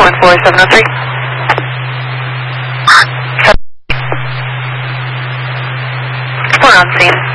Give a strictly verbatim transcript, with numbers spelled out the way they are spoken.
one four seven oh three. We're on scene.